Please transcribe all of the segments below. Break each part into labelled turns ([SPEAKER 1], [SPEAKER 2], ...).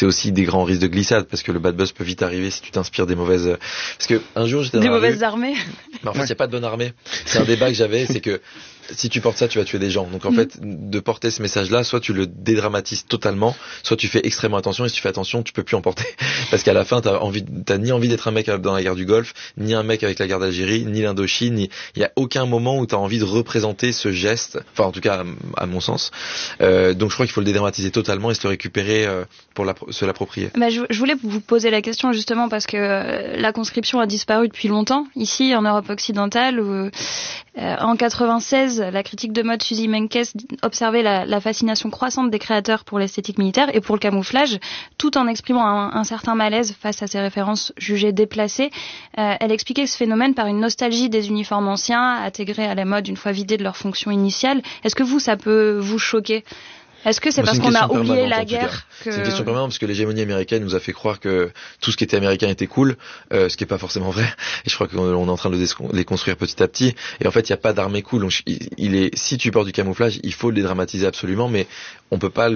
[SPEAKER 1] c'est aussi des grands risques de glissade, parce que le bad buzz peut vite arriver si tu t'inspires des mauvaises... Parce que un jour j'étais dans
[SPEAKER 2] des
[SPEAKER 1] la
[SPEAKER 2] mauvaises
[SPEAKER 1] rue,
[SPEAKER 2] armées.
[SPEAKER 1] mais en fait il n'y a pas de bonne armée. C'est un débat que j'avais, c'est que si tu portes ça, tu vas tuer des gens. Donc en fait, de porter ce message-là, soit tu le dédramatises totalement, soit tu fais extrêmement attention, et si tu fais attention, tu peux plus en porter. Parce qu'à la fin, t'as ni envie d'être un mec dans la guerre du Golfe, ni un mec avec la guerre d'Algérie, ni l'Indochine, il y a aucun moment où t'as envie de représenter ce geste, enfin en tout cas à mon sens. Donc je crois qu'il faut le dédramatiser totalement et se le récupérer pour se l'approprier.
[SPEAKER 2] Bah, je voulais vous poser la question justement parce que la conscription a disparu depuis longtemps ici en Europe occidentale où en 96 la critique de mode Suzy Menkes observait la fascination croissante des créateurs pour l'esthétique militaire et pour le camouflage, tout en exprimant un certain malaise face à ces références jugées déplacées. Elle expliquait ce phénomène par une nostalgie des uniformes anciens intégrés à la mode une fois vidés de leur fonction initiale. Est-ce que ça peut vous choquer ? Est-ce que c'est parce qu'on a oublié la guerre que...
[SPEAKER 1] C'est une question permanente parce que l'hégémonie américaine nous a fait croire que tout ce qui était américain était cool, ce qui est pas forcément vrai. Et je crois qu'on est en train de les construire petit à petit. Et en fait, il n'y a pas d'armée cool. Donc, si tu portes du camouflage, il faut le dédramatiser absolument, mais on peut pas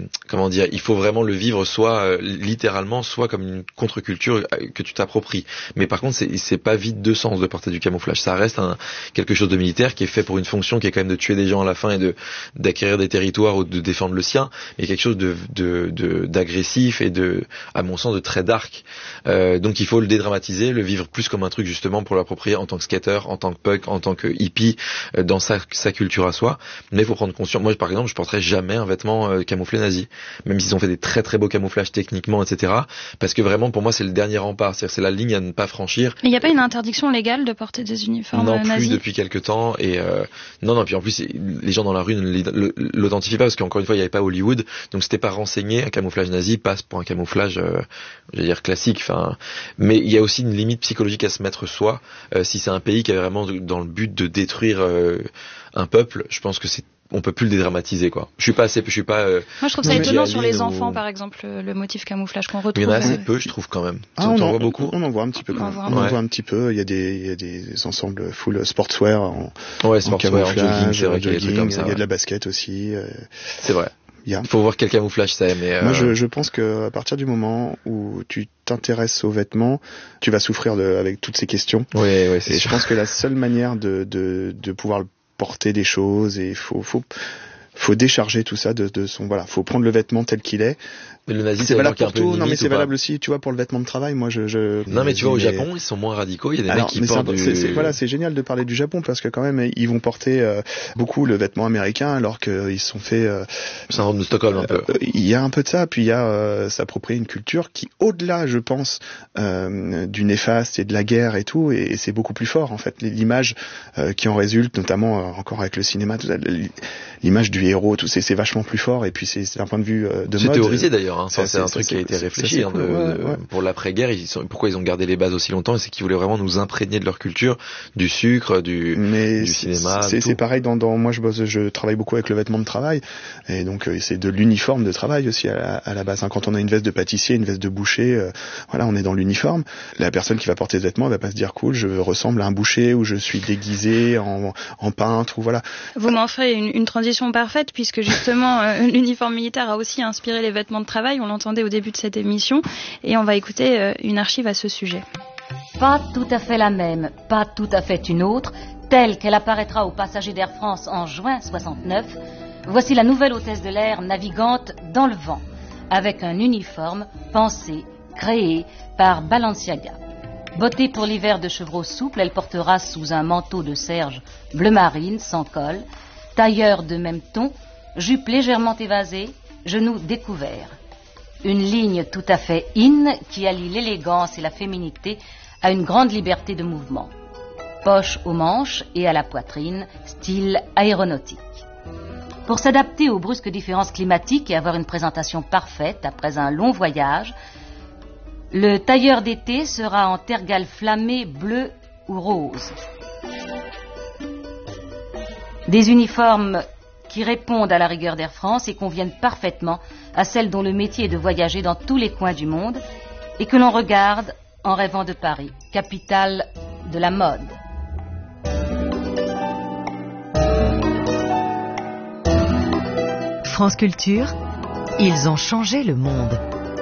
[SPEAKER 1] il faut vraiment le vivre soit littéralement, soit comme une contre-culture que tu t'appropries. Mais par contre, c'est pas vide de sens de porter du camouflage. Ça reste quelque chose de militaire qui est fait pour une fonction qui est quand même de tuer des gens à la fin et d'acquérir des territoires ou de défendre le sien, mais quelque chose d'agressif et à mon sens, de très dark. Donc il faut le dédramatiser, le vivre plus comme un truc justement pour l'approprier en tant que skater, en tant que punk, en tant que hippie, dans sa culture à soi. Mais il faut prendre conscience. Moi, par exemple, je porterai jamais un vêtement camouflé nazi, même s'ils ont fait des très très beaux camouflages techniquement, etc. Parce que vraiment, pour moi, c'est le dernier rempart. C'est-à-dire, c'est la ligne à ne pas franchir.
[SPEAKER 2] Il n'y a pas une interdiction légale de porter des uniformes nazis ?
[SPEAKER 1] Non, plus depuis quelque temps. Et non, puis en plus, les gens dans la rue ne l'identifient pas parce qu'encore une fois, il n'y avait pas Hollywood, donc c'était pas renseigné. Un camouflage nazi passe pour un camouflage, je veux dire classique. Enfin, mais il y a aussi une limite psychologique à se mettre soi. Si c'est un pays qui est vraiment dans le but de détruire un peuple, je pense que on peut plus le dédramatiser, quoi. Je suis pas.
[SPEAKER 2] Moi, je trouve ça étonnant sur les enfants, par exemple, le motif camouflage qu'on retrouve.
[SPEAKER 1] Il y en a assez peu, je trouve quand même.
[SPEAKER 3] On en
[SPEAKER 1] voit beaucoup.
[SPEAKER 3] On en voit un petit peu. On en voit un petit peu. Il y a des ensembles full sportswear en camouflage,
[SPEAKER 1] en jogging, c'est vrai qu'il y a des trucs comme ça.
[SPEAKER 3] Il y a de la basket aussi.
[SPEAKER 1] C'est vrai. Il faut voir quel camouflage c'est, mais
[SPEAKER 3] moi je pense que à partir du moment où tu t'intéresses aux vêtements, tu vas souffrir avec toutes ces questions.
[SPEAKER 1] Oui, c'est sûr.
[SPEAKER 3] Je pense que la seule manière de pouvoir porter des choses, et faut décharger tout ça de son, voilà, faut prendre le vêtement tel qu'il est.
[SPEAKER 1] Mais le nazi,
[SPEAKER 3] c'est valable pour tout. Non, mais c'est valable aussi, tu vois, pour le vêtement de travail. Moi,
[SPEAKER 1] non, mais tu vois, au Japon, ils sont moins radicaux. Il y a des mecs qui portent
[SPEAKER 3] c'est génial de parler du Japon parce que quand même, ils vont porter beaucoup le vêtement américain alors qu'ils se sont fait.
[SPEAKER 1] Syndrome de Stockholm un peu.
[SPEAKER 3] Il y a un peu de ça, puis il y a s'approprier une culture qui, au-delà, je pense, du néfaste et de la guerre et tout, et c'est beaucoup plus fort en fait. L'image qui en résulte, notamment encore avec le cinéma, tout ça, l'image du héros, tout c'est vachement plus fort. Et puis c'est d'un point de vue de mode.
[SPEAKER 1] C'est théorisé d'ailleurs. C'est un truc qui a été réfléchi pour l'après-guerre. Pourquoi ils ont gardé les bases aussi longtemps, et c'est qu'ils voulaient vraiment nous imprégner de leur culture, du sucre, du cinéma.
[SPEAKER 3] C'est pareil moi je travaille beaucoup avec le vêtement de travail, et donc c'est de l'uniforme de travail aussi à la base. Quand on a une veste de pâtissier, une veste de boucher, voilà, on est dans l'uniforme. La personne qui va porter ce vêtement, elle va pas se dire cool, je ressemble à un boucher ou je suis déguisé en peintre ou voilà.
[SPEAKER 2] Vous m'en ferez une transition parfaite puisque justement l'uniforme militaire a aussi inspiré les vêtements de travail, on l'entendait au début de cette émission, et on va écouter une archive à ce sujet.
[SPEAKER 4] Pas tout à fait la même, pas tout à fait une autre, telle qu'elle apparaîtra aux passagers d'Air France en juin 69, voici la nouvelle hôtesse de l'air navigante dans le vent, avec un uniforme pensé, créé par Balenciaga. Bottée pour l'hiver de chevreau souple, elle portera sous un manteau de serge bleu marine sans col, tailleur de même ton, jupe légèrement évasée, genoux découverts. Une ligne tout à fait in qui allie l'élégance et la féminité à une grande liberté de mouvement. Poche aux manches et à la poitrine, style aéronautique. Pour s'adapter aux brusques différences climatiques et avoir une présentation parfaite après un long voyage, le tailleur d'été sera en tergale flammé bleu ou rose. Des uniformes qui répondent à la rigueur d'Air France et conviennent parfaitement à celle dont le métier est de voyager dans tous les coins du monde et que l'on regarde en rêvant de Paris, capitale de la mode.
[SPEAKER 5] France Culture, ils ont changé le monde.